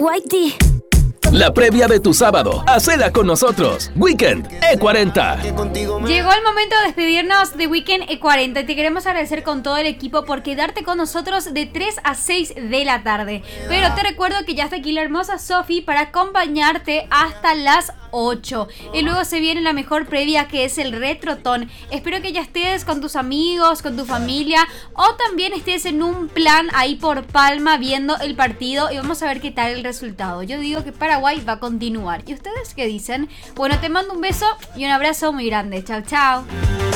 Whitey. La previa de tu sábado, hacela con nosotros. Weekend E40. Llegó el momento de despedirnos de Weekend E40 y te queremos agradecer con todo el equipo por quedarte con nosotros de 3 a 6 de la tarde. Pero te recuerdo que ya está aquí la hermosa Sofi para acompañarte hasta las 8. Y luego se viene la mejor previa, que es el Retrotón. Espero que ya estés con tus amigos, con tu familia, o también estés en un plan ahí por Palma viendo el partido y vamos a ver qué tal el resultado. Yo digo que Paraguay va a continuar. ¿Y ustedes qué dicen? Bueno, te mando un beso y un abrazo muy grande. Chao, chao.